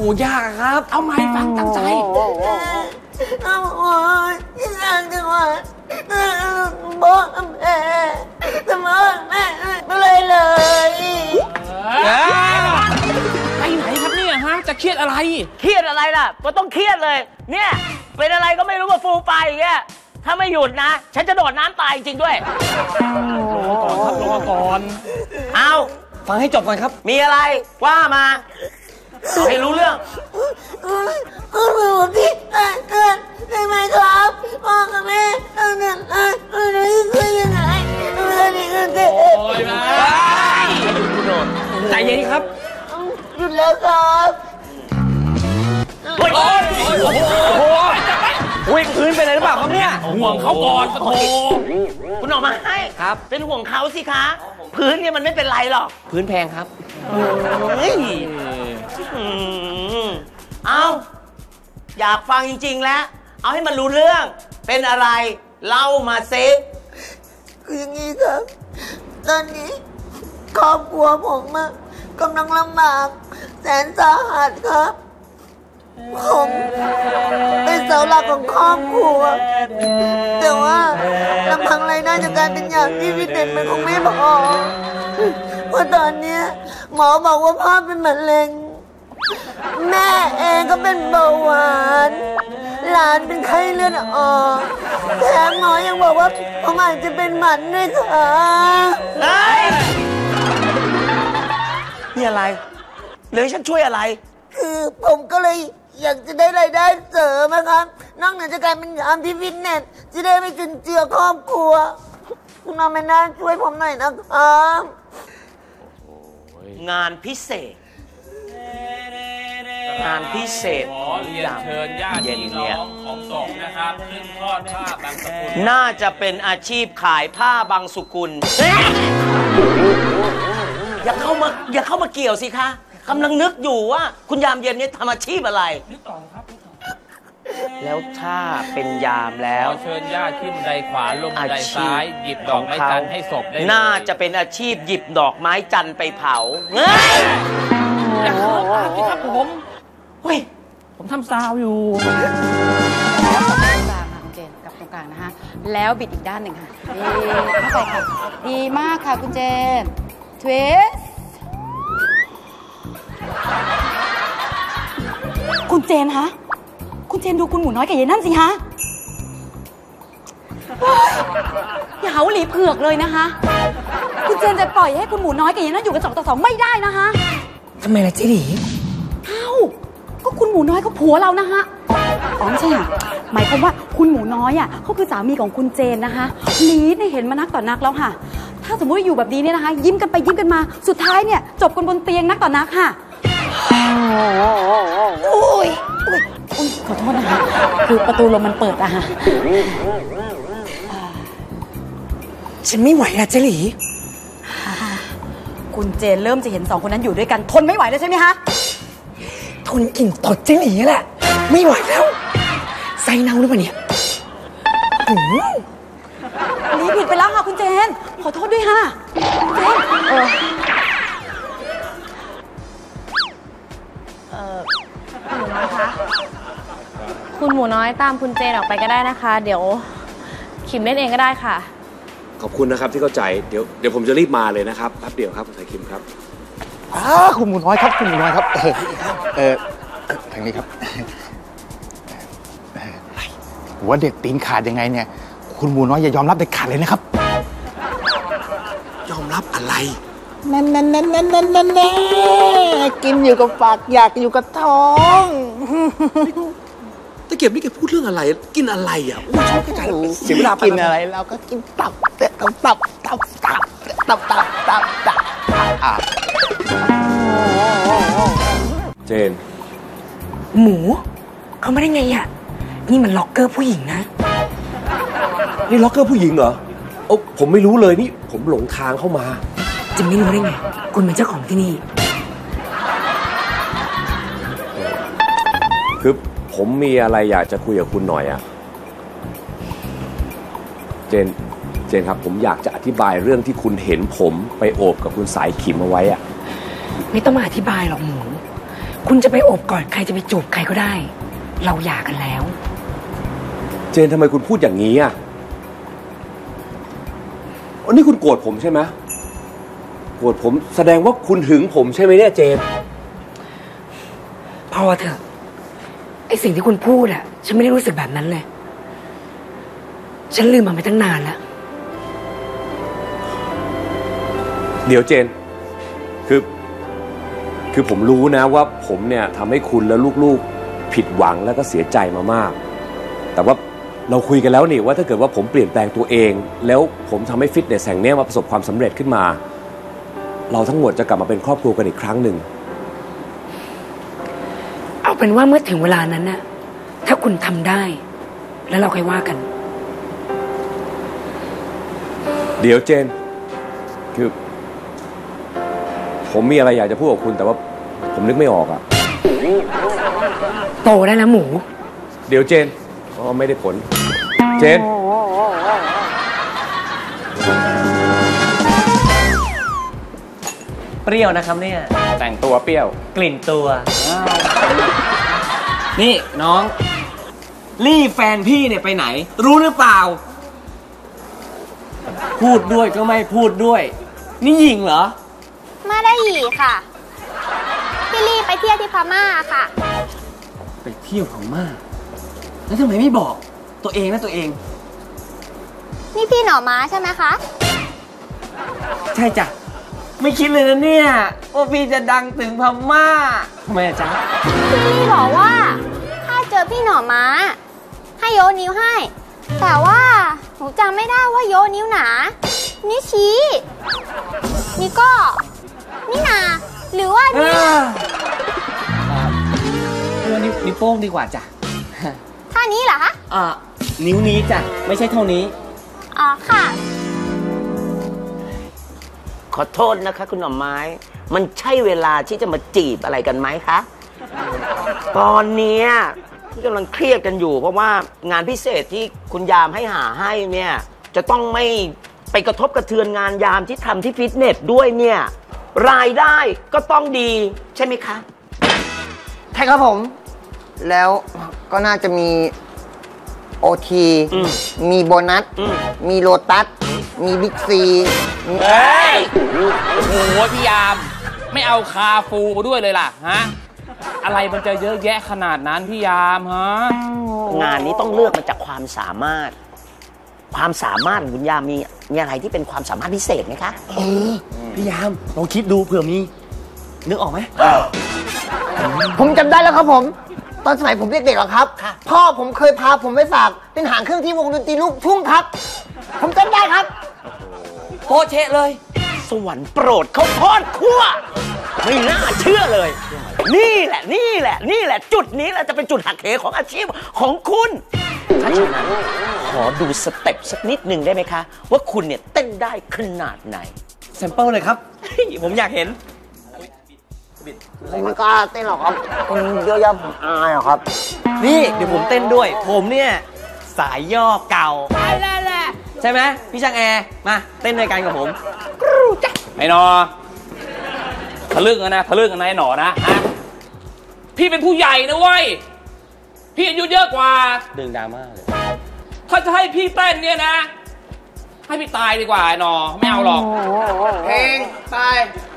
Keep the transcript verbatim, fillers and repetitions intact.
อ้ยากครับเอาไม้ฟังตั้งใจเอาโอ้ยยากจังวะบอกแม่แต่ว่าแม่ไม่เลยเลยไปไหนครับเนี่ยฮะจะเครียดอะไรเครียดอะไรล่ะก็ต้องเครียดเลยเนี่ยเป็นอะไรก็ไม่รู้ว่าฟูไปอย่างเงี้ยถ้าไม่หยุดนะฉันจะโดดน้ำตายจริงด้วยรอก่อนครับรอก่อนเอาฟังให้จบก่อนครับมีอะไรว่ามาให้รู้เรื่องคุณหนูพี่เกิดได้ไหมครับพ่อกับแม่เอาหนึ่งเออเออคือยังไงเออนี่คือเด็กโอ้ยมาใจเย็นครับหยุดแล้วครับโอ้ยโอ้ยโอ้โหวิ่งพื้นไปเลยหรือเปล่าครับเนี่ยห่วงเขาก่อนโอ้คุณออกมาให้ครับเป็นห่วงเขาสิคะพื้นเนี่ยมันไม่เป็นไรหรอกพื้นแพงครับเฮ้ยเอาอยากฟังจริงๆแล้วเอาให้มันรู้เรื่องเป็นอะไรเล่ามาเซคืออย่างนี้ครับตอนนี้ครอบครัวผมกำลังลำบากแสนสาหัสครับผมเป็นเสาหลักของครอบครัวแต่ว่าลำพังรายได้จากการเป็นอย่างที่วิเด่นมันคงไม่พอเพราะตอนนี้หมอบอกว่าพ่อเป็นมะเร็งแม่เองก็เป็นเบาหวานหลานเป็นไข้เลือดออกแถมหมอยังบอกว่าผมอาจจะเป็นหมันด้วยค่ะเฮ้ยนี่อะไรหรือฉันช่วยอะไรคือผมก็เลยอยากจะได้รายได้เสริมนะครับนอกเหนือจากการเป็นยามที่ฟิตเนสจะได้ไม่จุนเจือครอบครัวคุณน้องแม่น่าช่วยผมหน่อยนะครับงานพิเศษงานพิเศษขอเรียนเชิญญาติพี่น้องของศพนะครับขึ้นทอดผ้าบางสกุลน่าจะเป็นอาชีพขายผ้าบางสกุลอย่าเข้ามาอย่าเข้ามาเกี่ยวสิคะกำลังนึกอยู่ว่าคุณยามเย็นนี้ทำอาชีพอะไรแล้วถ้าเป็นยามแล้วเชิญญาติขึ้นไดขวาลงไดซ้ายหยิบดอกไม้จันทร์ให้ศพได้น่าจะเป็นอาชีพหยิบดอกไม้จันทร์ไปเผาเฮ้ยอย่าเข้าปากสิครับผมเฮ้ยผมทำซาวอยู่แล้วกับตรงกลางค่ะคุณเจนกับตรงกลางนะฮะแล้วบิดอีกด้านหนึ่งค่ะดีเข้าไปค่ะดีมากค่ะคุณเจนทวิสคุณเจนฮะคุณเจนดูคุณหมูน้อยกับยายนั่นสิฮะอย่าหาหลีเผือกเลยนะคะคุณเจนจะปล่อยให้คุณหมูน้อยกับยายนั่นอยู่กันสองต่อสองไม่ได้นะคะทำไมล่ะเจ๊หลีเอ้าก็คุณหมูน้อยเขาผัวเรานะฮะอ๋อไม่ใช่ค่ะหมายความว่าคุณหมูน้อยอ่ะเขาคือสามีของคุณเจนนะคะลีดเนี่ยเห็นมานักต่อนักแล้วค่ะถ้าสมมติอยู่แบบนี้เนี่ยนะคะยิ้มกันไปยิ้มกันมาสุดท้ายเนี่ยจบกันบนเตียงนักต่อนักค่ะโอ้ยอุ้ยขอโทษนะคะคือประตูลมมันเปิดอะค่ะฉันไม่ไหวอะเจหลีคุณเจนเริ่มจะเห็นสองคนนั้นอยู่ด้วยกันทนไม่ไหวแล้วใช่ไหมคะทนกลิ่นตดเจหลีแหละไม่ไหวแล้วไส้เน่าหรือเปล่าเนี่ยลีผิดไปแล้วค่ะคุณเจนขอโทษด้วยค่ะเจนเออเออคุณหมูน้อยคะคุณหมูน้อยตามคุณเจนออกไปก็ได้นะคะเดี๋ยวขิมเล่นเองก็ได้ค่ะขอบคุณนะครับที่เข้าใจเดี๋ยวเดี๋ยวผมจะรีบมาเลยนะครับแป๊บเดียวครับคุณสายคิมครับอ้าคุณหมูน้อยครับคุณหมูน้อยครับเออเออทางนี้ครับหัวเด็กตีนขาดยังไงเนี่ยคุณหมูน้อยอย่ายอมรับเด็ดขาดเลยนะครับยอมรับอะไรนั่นนั่นนั่นนั่นนั่นนั่นแน่กินอยู่กับปากอยากอยู่กับท้องตะเกียบนี่แกพูดเรื่องอะไรกินอะไรอ่ะโอ้ชอบแกกันเสียเวลากินอะไรเราก็กินตับตับตับตับตับตับตับตับตับอ่ะเจนหมูเขาไม่ได้ไงอ่ะนี่มันล็อกเกอร์ผู้หญิงนะนี่ล็อกเกอร์ผู้หญิงเหรอโอ้ผมไม่รู้เลยนี่ผมหลงทางเข้ามาจะไม่รู้ได้ไงคุณเป็นเจ้าของที่นี่คือผมมีอะไรอยากจะคุยกับคุณหน่อยอะเจนเจนครับผมอยากจะอธิบายเรื่องที่คุณเห็นผมไปโอบกับคุณสายขิมเอาไว้อะไม่ต้องมาอธิบายหรอกหมูคุณจะไปโอบกอดใครจะไปจูบใครก็ได้ เราหย่ากันแล้วเจนทำไมคุณพูดอย่างนี้อ่ะอันนี้คุณโกรธผมใช่ไหมโกรธผมแสดงว่าคุณหึงผมใช่ไหมเนี่ยเจนพอเถอะไอสิ่งที่คุณพูดอะฉันไม่ได้รู้สึกแบบนั้นเลยฉันลืมมันไปตั้งนานแล้วเดี๋ยวเจนคือคือผมรู้นะว่าผมเนี่ยทำให้คุณและลูกๆผิดหวังแล้วก็เสียใจมามากแต่ว่าเราคุยกันแล้วนี่ว่าถ้าเกิดว่าผมเปลี่ยนแปลงตัวเองแล้วผมทำให้ฟิตเนสแห่งนี้มาประสบความสำเร็จขึ้นมาเราทั้งหมดจะกลับมาเป็นครอบครัวกันอีกครั้งหนึ่งเอาเป็นว่าเมื่อถึงเวลานั้นน่ะถ้าคุณทำได้แล้วเราค่อยว่ากันเดี๋ยวเจนคือผมมีอะไรอยากจะพูดกับคุณแต่ว่าผมนึกไม่ออกอะโตได้แล้วหมูเดี๋ยวเจนอ๋อไม่ได้ผลเจนเปรี้ยวนะครับเนี่ยแต่งตัวเปรี้ยวกลิ่นตัวนี่น้องลี่แฟนพี่เนี่ยไปไหนรู้หรือเปล่าพูดด้วยก็ไม่พูดด้วยนี่หญิงเหรอมาได้หยีค่ะพี่ลี่ไปเที่ยวที่พม่าค่ะไปเที่ยวพม่าแล้วทำไมไม่บอกตัวเองนะตัวเองนี่พี่หน่อม้าใช่ไหมคะใช่จ้ะไม่คิดเลยนะเนี่ยว่าพี่จะดังถึงพม่าทำไมจ๊ะพี่ลี่บอกว่าถ้าเจอพี่หน่อม้าให้โยนิ้วให้แต่ว่าหนูจำไม่ได้ว่าโยนิ้วหนานิ้วชี้นี่ก็นี่นาหรือว่านี่เออนิ้วนิ้วโป้งดีกว่าจ้ะท่านี้เหรอคะอ่านิ้วนี้จ้ะไม่ใช่เท่านี้อ๋อค่ะขอโทษนะคะคุณหน่อไม้มันใช่เวลาที่จะมาจีบอะไรกันไหมคะตอนนี้ที่กำลังเครียดกันอยู่เพราะว่างานพิเศษที่คุณยามให้หาให้เนี่ยจะต้องไม่ไปกระทบกระเทือนงานยามที่ทำที่ฟิตเนสด้วยเนี่ยรายได้ก็ต้องดีใช่ไหมคะใช่ครับผมแล้วก็น่าจะมีโอทีมีโบนัสมีโลตัสมีบิ๊กซีเฮ้ยโอ้โหพี่ยามไม่เอาคาฟูมาด้วยเลยล่ะฮะอะไรมันจะเยอะแยะขนาดนั้นพี่ยามฮะงานนี้ต้องเลือกมาจากความสามารถความสามารถคุณยามมีมีอะไรที่เป็นความสามารถพิเศษไหมคะเออพี่ยามลองคิดดูเผื่อมีนึกออกไหมผมจำได้แล้วครับผมตอนสมัยผมเด็กๆหรอครับพ่อผมเคยพาผมไปฝากเป็นหางเครื่องที่วงดนตรีลูกทุ่งครับผมจำได้ครับโปเชะเลยสวรรค์โปรดเขาทอดคั่วไม่น่าเชื่อเลยนี่แหละนี่แหละนี่แหละจุดนี้แหละจะเป็นจุดหักเหของอาชีพของคุณถ้าฉะนั้นขอดูสเต็ปสักนิดหนึ่งได้ไหมคะว่าคุณเนี่ยเต้นได้ขนาดไหนแซมเปิลเลยครับผมอยากเห็นผมไม่กล้าเต้นหรอกครับคนเยอะแยะผมอายหรอครับนี่เดี๋ยวผมเต้นด้วยผมเนี่ยสายย่อเก่าใช่ไหมพี่ช่างแอร์มาเต้นด้วยกันกับผมไอ้หนอทะลึ่งนะนะทะลึ่งนะไอ้หนอนะฮะพี่เป็นผู้ใหญ่นะเว้ยพี่อายุเยอะกว่าดึงดราม่าเลยถ้าจะให้พี่เต้นเนี่ยนะให้พี่ตายดีกว่าไอ้หนอไม่เอาหรอกเพลงตาย